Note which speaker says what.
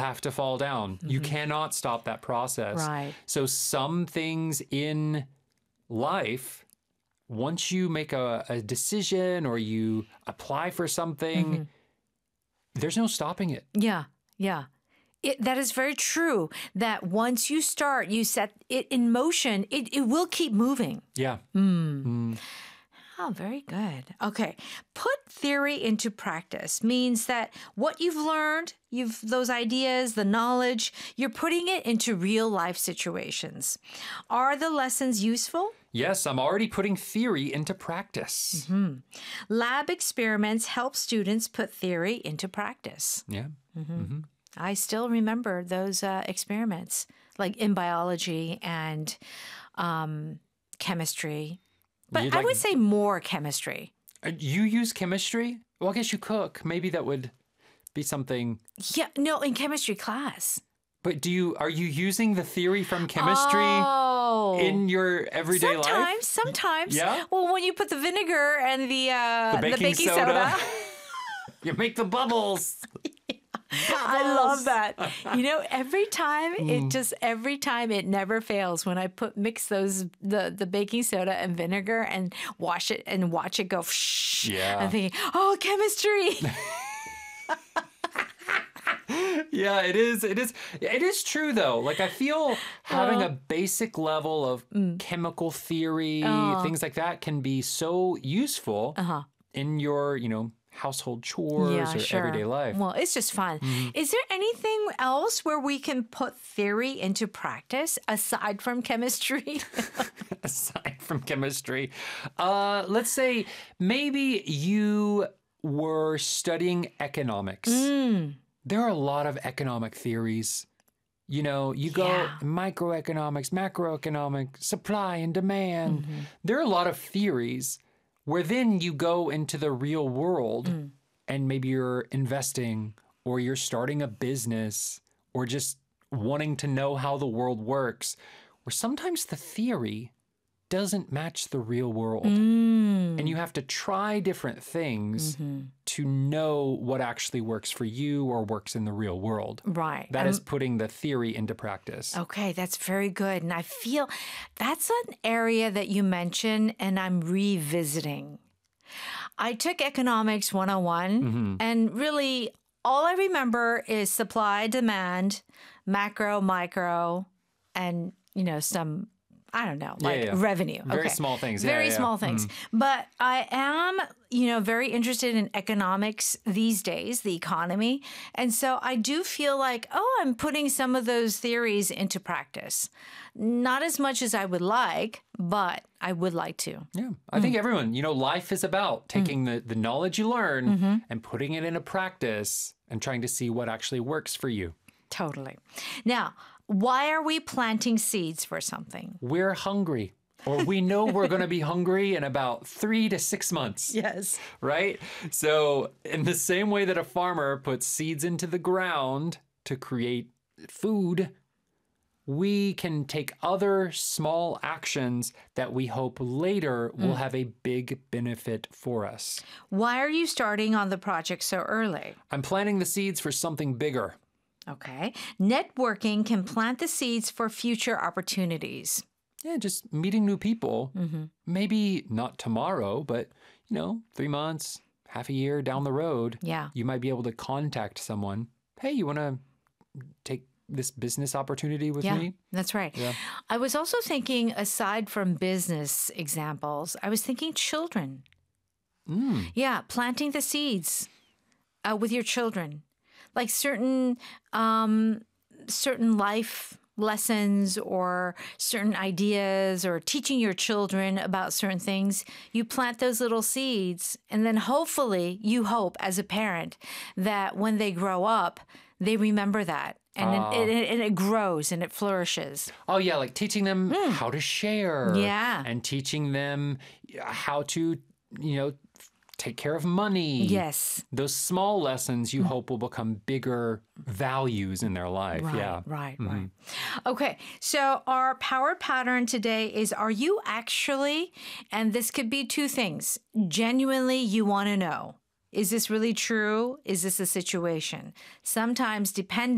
Speaker 1: have to fall down. You cannot stop that process.
Speaker 2: Right.
Speaker 1: So some things in life, once you make a decision or you apply for something, there's no stopping it.
Speaker 2: Yeah, yeah. That is very true, that once you start, you set it in motion, it will keep moving.
Speaker 1: Yeah.
Speaker 2: Oh, very good. Okay. Put theory into practice means that what you've learned, those ideas, the knowledge, you're putting it into real life situations. Are the lessons useful?
Speaker 1: Yes, I'm already putting theory into practice.
Speaker 2: Lab experiments help students put theory into practice.
Speaker 1: Yeah.
Speaker 2: I still remember those experiments, like in biology and chemistry. But I would say more chemistry.
Speaker 1: You use chemistry? Well, I guess you cook. Maybe that would be something.
Speaker 2: Yeah, no, in chemistry class.
Speaker 1: But are you using the theory from chemistry in your everyday life?
Speaker 2: Sometimes.
Speaker 1: Yeah?
Speaker 2: Well, when you put the vinegar and the baking soda.
Speaker 1: You make the bubbles.
Speaker 2: I love that. Every time it never fails when I mix the baking soda and vinegar and wash it and watch it go.
Speaker 1: Yeah.
Speaker 2: I'm thinking, oh, chemistry.
Speaker 1: Yeah, it is. It is true though. Like I feel having a basic level of chemical theory, things like that can be so useful in your, household chores or everyday life.
Speaker 2: Well, it's just fun. Is there anything else where we can put theory into practice aside from chemistry?
Speaker 1: Aside from chemistry, let's say maybe you were studying economics. There are a lot of economic theories. You go microeconomics, macroeconomics, supply and demand. There are a lot of theories where then you go into the real world and maybe you're investing or you're starting a business or just wanting to know how the world works, where sometimes the theory doesn't match the real world. And you have to try different things to know what actually works for you or works in the real world.
Speaker 2: Right.
Speaker 1: That is putting the theory into practice.
Speaker 2: Okay, that's very good. And I feel that's an area that you mentioned and I'm revisiting. I took Economics 101 and really all I remember is supply, demand, macro, micro, and, some I don't know, revenue.
Speaker 1: Very small things.
Speaker 2: Very small things. But I am, very interested in economics these days, the economy. And so I do feel like, I'm putting some of those theories into practice. Not as much as I would like, but I would like to.
Speaker 1: Yeah. I think everyone, life is about taking the knowledge you learn and putting it into practice and trying to see what actually works for you.
Speaker 2: Totally. Now, why are we planting seeds for something?
Speaker 1: We're hungry, or we know we're going to be hungry in about 3 to 6 months.
Speaker 2: Yes.
Speaker 1: Right? So in the same way that a farmer puts seeds into the ground to create food, we can take other small actions that we hope later will have a big benefit for us.
Speaker 2: Why are you starting on the project so early?
Speaker 1: I'm planting the seeds for something bigger.
Speaker 2: Okay. Networking can plant the seeds for future opportunities.
Speaker 1: Yeah, just meeting new people. Maybe not tomorrow, but, 3 months, half a year down the road.
Speaker 2: Yeah.
Speaker 1: You might be able to contact someone. Hey, you want to take this business opportunity with me?
Speaker 2: That's right.
Speaker 1: Yeah.
Speaker 2: I was also thinking, aside from business examples, I was thinking children. Yeah, planting the seeds with your children. Like certain life lessons or certain ideas or teaching your children about certain things, you plant those little seeds and then hopefully you hope as a parent that when they grow up, they remember that and it grows and it flourishes.
Speaker 1: Oh, yeah, like teaching them how to share.
Speaker 2: Yeah.
Speaker 1: And teaching them how to, take care of money.
Speaker 2: Yes.
Speaker 1: Those small lessons you hope will become bigger values in their life.
Speaker 2: Right. Okay, so our power pattern today is, are you actually, and this could be two things, genuinely you want to know, is this really true? Is this a situation? Sometimes depending